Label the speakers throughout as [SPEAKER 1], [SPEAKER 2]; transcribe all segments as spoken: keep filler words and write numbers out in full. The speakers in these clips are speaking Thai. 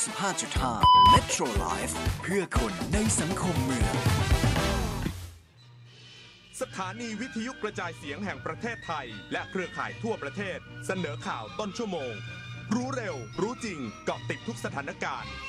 [SPEAKER 1] สิบห้าจุดห้า Metro Life เพื่อคนในสังคมเมือง
[SPEAKER 2] สถานีวิทยุกระจายเสียงแห่งประเทศไทยและเครือข่ายทั่วประเทศเสนอข่าวต้นชั่วโมงรู้เร็วรู้จริงเกาะติดทุกสถานการณ์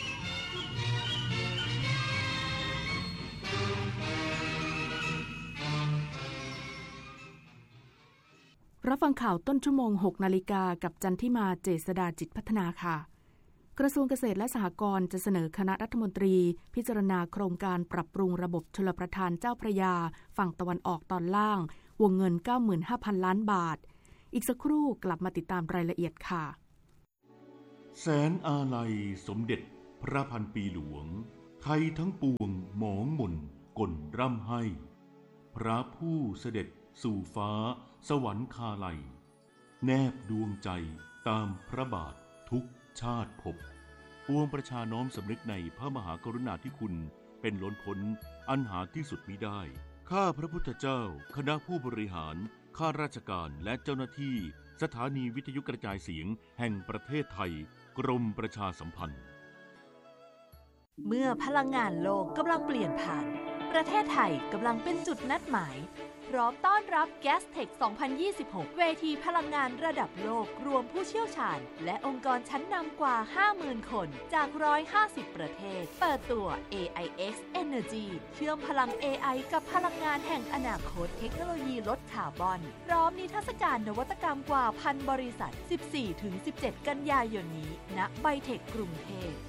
[SPEAKER 3] รับฟังข่าวต้นชั่วโมง หกนาฬิกากับจันทิมาเจษฎาจิตพัฒนาค่ะกระทรวงเกษตรและสหกรณ์จะเสนอคณะรัฐมนตรีพิจารณาโครงการปรับปรุงระบบชลประทานเจ้าพระยาฝั่งตะวันออกตอนล่างวงเงิน เก้าหมื่นห้าพัน ล้านบาทอีกสักครู่กลับมาติดตามรายละเอียดค่ะ
[SPEAKER 4] แสนอาลัยสมเด็จพระพันปีหลวงไทยทั้งปวงหมองหม่นก่นร่ำให้พระผู้เสด็จสู่ฟ้าสวรรคาลัยแนบดวงใจตามพระบาททุกชาติภพปวงประชาน้อมสำนึกในพระมหากรุณาธิคุณเป็นล้นพ้นอันหาที่สุดมิได้ข้าพระพุทธเจ้าคณะผู้บริหารข้าราชการและเจ้าหน้าที่สถานีวิทยุกระจายเสียงแห่งประเทศไทยกรมประชาสัมพันธ์
[SPEAKER 5] เมื่อพลังงานโลกกำลังเปลี่ยนผ่านประเทศไทยกำลังเป็นจุดนัดหมายพร้อมต้อนรับ Gastech สองพันยี่สิบหก เวทีพลังงานระดับโลกรวมผู้เชี่ยวชาญและองค์กรชั้นนำกว่า ห้าหมื่น คนจากหนึ่งร้อยห้าสิบประเทศเปิดตัว เอ ไอ เอ็กซ์ Energy เชื่อมพลัง เอ ไอ กับพลังงานแห่งอนาคตเทคโนโลยีลดคาร์บอนพร้อมนิทรรศการนวัตกรรมกว่าพันบริษัท สิบสี่ถึงสิบเจ็ด กันยายนนี้ณไบเทคกรุงเทพ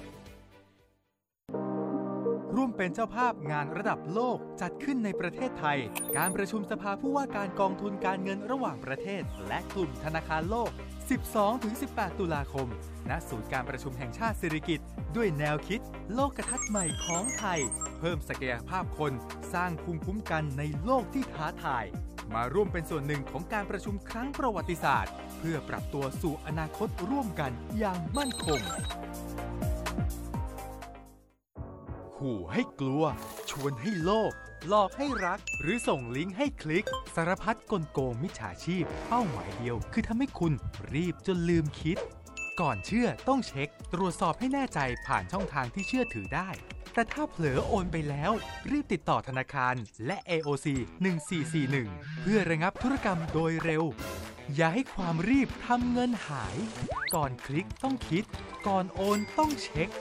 [SPEAKER 6] ร่วมเป็นเจ้าภาพงานระดับโลกจัดขึ้นในประเทศไทยการประชุมสภาผู้ว่าการกองทุนการเงินระหว่างประเทศและกลุ่มธนาคารโลก สิบสองถึงสิบแปด ตุลาคมณศูนย์การประชุมแห่งชาติสิริกิติ์ด้วยแนวคิดโลกทัศน์ใหม่ของไทยเพิ่มศักยภาพคนสร้างภูมิคุ้มกันในโลกที่ท้าทายมาร่วมเป็นส่วนหนึ่งของการประชุมครั้งประวัติศาสตร์เพื่อปรับตัวสู่อนาคตร่วมกันอย่างมั่นคงขู่ให้กลัวชวนให้โลภหลอกให้รักหรือส่งลิงก์ให้คลิกสารพัดกลโกงมิจฉาชีพเป้าหมายเดียวคือทำให้คุณรีบจนลืมคิดก่อนเชื่อต้องเช็คตรวจสอบให้แน่ใจผ่านช่องทางที่เชื่อถือได้แต่ถ้าเผลอโอนไปแล้วรีบติดต่อธนาคารและ เอ โอ ซี หนึ่งสี่สี่หนึ่งเพื่อระงับธุรกรรมโดยเร็วอย่าให้ความรีบทำเงินหายก่อนคลิกต้องคิดก่อนโอนต้องเช็ค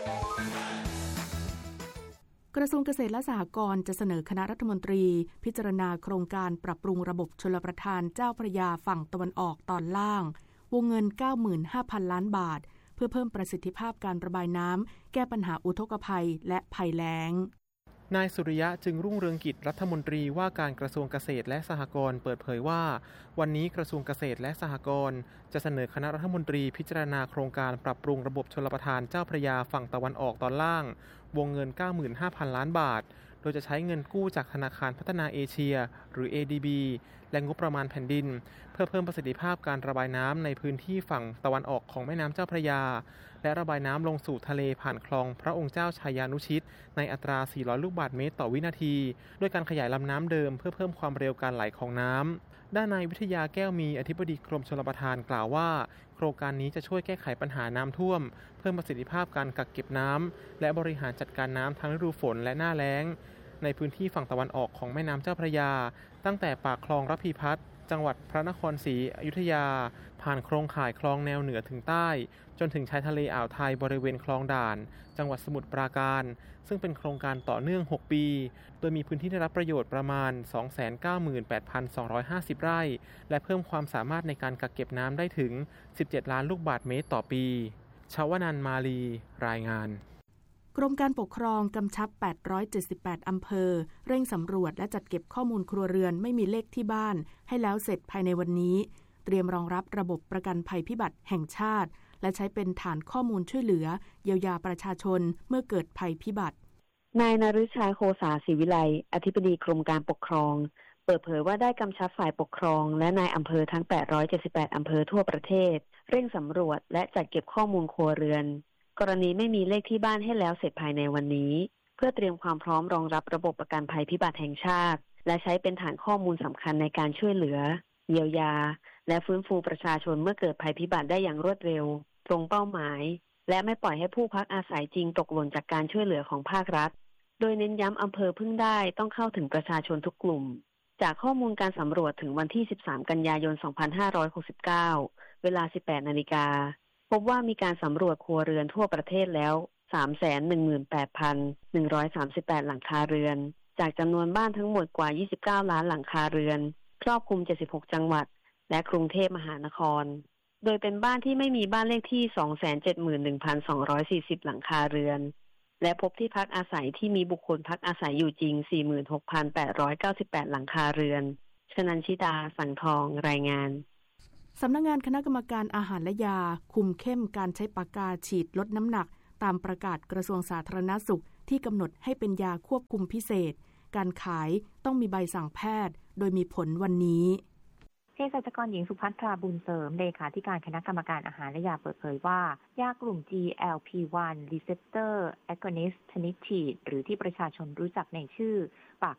[SPEAKER 3] กระทรวงเกษตรและสหกรณ์จะเสนอคณะรัฐมนตรีพิจารณาโครงการปรับปรุงระบบชลประทานเจ้าพระยาฝั่งตะวันออกตอนล่างวงเงิน เก้าหมื่นห้าพัน ล้านบาทเพื่อเพิ่มประสิทธิภาพการระบายน้ำแก้ปัญหาอุทกภัยและภัยแล้ง
[SPEAKER 7] นายสุริยะจึงรุ่งเรืองกิจรัฐมนตรีว่าการกระทรวงเกษตรและสหกรณ์เปิดเผยว่าวันนี้กระทรวงเกษตรและสหกรณ์จะเสนอคณะรัฐมนตรีพิจารณาโครงการปรับปรุงระบบชลประทานเจ้าพระยาฝั่งตะวันออกตอนล่างวงเงิน เก้าหมื่นห้าพัน ล้านบาทโดยจะใช้เงินกู้จากธนาคารพัฒนาเอเชียหรือ เอ ดี บี และงบประมาณแผ่นดินเพื่อเพิ่มประสิทธิภาพการระบายน้ำในพื้นที่ฝั่งตะวันออกของแม่น้ำเจ้าพระยาและระบายน้ำลงสู่ทะเลผ่านคลองพระองค์เจ้าชัยยานุชิตในอัตรา สี่ร้อย ลูกบาศก์เมตรต่อวินาทีด้วยการขยายลำน้ำเดิมเพื่อเพิ่มความเร็วการไหลของน้ำด้านนายวิทยาแก้วมีอธิบดีกรมชลประทานกล่าวว่าโครงการนี้จะช่วยแก้ไขปัญหาน้ำท่วมเพิ่มประสิทธิภาพการกักเก็บน้ำและบริหารจัดการน้ำทั้งฤดูฝนและหน้าแล้งในพื้นที่ฝั่งตะวันออกของแม่น้ำเจ้าพระยาตั้งแต่ปากคลองระพีพัฒน์จังหวัดพระนครศรีอยุธยาผ่านโครงข่ายคลองแนวเหนือถึงใต้จนถึงชายทะเลอ่าวไทยบริเวณคลองด่านจังหวัดสมุทรปราการซึ่งเป็นโครงการต่อเนื่องหกปีโดยมีพื้นที่ได้รับประโยชน์ประมาณ สองแสนเก้าหมื่นแปดพันสองร้อยห้าสิบ ไร่และเพิ่มความสามารถในการกักเก็บน้ำได้ถึงสิบเจ็ดล้านลูกบาศก์เมตรต่อปีชวนันท์มาลีรายงาน
[SPEAKER 3] กรมการปกครองกำชับแปดร้อยเจ็ดสิบแปดอำเภอเร่งสำรวจและจัดเก็บข้อมูลครัวเรือนไม่มีเลขที่บ้านให้แล้วเสร็จภายในวันนี้เตรียมรองรับระบบประกันภัยพิบัติแห่งชาติและใช้เป็นฐานข้อมูลช่วยเหลือเยียวยาประชาชนเมื่อเกิดภัยพิบัติ
[SPEAKER 8] นายนฤชัยโคสาศรีวิไลอธิบดีกรมการปกครองเปิดเผยว่าได้กำชับฝ่ายปกครองและนายอำเภอทั้งแปดร้อยเจ็ดสิบแปดอำเภอทั่วประเทศเร่งสำรวจและจัดเก็บข้อมูลครัวเรือนกรณีไม่มีเลขที่บ้านให้แล้วเสร็จภายในวันนี้เพื่อเตรียมความพร้อมรองรับระบบประกันภัยพิบัติแห่งชาติและใช้เป็นฐานข้อมูลสำคัญในการช่วยเหลือเยียวยาและฟื้นฟูประชาชนเมื่อเกิดภัยพิบัติได้อย่างรวดเร็วตรงเป้าหมายและไม่ปล่อยให้ผู้พักอาศัยจริงตกหล่นจากการช่วยเหลือของภาครัฐโดยเน้นย้ำอำเภอพึ่งได้ต้องเข้าถึงประชาชนทุกกลุ่มจากข้อมูลการสำรวจถึงวันที่สิบสามกันยายนสองพันห้าร้อยหกสิบเก้าเวลา สิบแปดนาฬิกาพบว่ามีการสำรวจครัวเรือนทั่วประเทศแล้ว สามแสนหนึ่งหมื่นแปดพันหนึ่งร้อยสามสิบแปด หลังคาเรือนจากจำนวนบ้านทั้งหมดกว่ายี่สิบเก้าล้านหลังคาเรือนครอบคลุมเจ็ดสิบหกจังหวัดและกรุงเทพมหานครโดยเป็นบ้านที่ไม่มีบ้านเลขที่ สองแสนเจ็ดหมื่นหนึ่งพันสองร้อยสี่สิบ หลังคาเรือนและพบที่พักอาศัยที่มีบุคคลพักอาศัยอยู่จริง สี่หมื่นหกพันแปดร้อยเก้าสิบแปด หลังคาเรือนชนันชิดาสังทองรายงาน
[SPEAKER 3] สำนักงานคณะกรรมการอาหารและยาคุมเข้มการใช้ปากกาฉีดลดน้ำหนักตามประกาศกระทรวงสาธารณสุขที่กำหนดให้เป็นยาควบคุมพิเศษการขายต้องมีใบสั่งแพทย์โดยมีผลวันนี้
[SPEAKER 9] เภสัชกรหญิงสุภัทราบุญเสริมเลขาธิการคณะกรรมการอาหารและยาเปิดเผยว่ายากลุ่ม จี แอล พี วัน Receptor Agonist ชนิดฉีดหรือที่ประชาชนรู้จักในชื่อปาก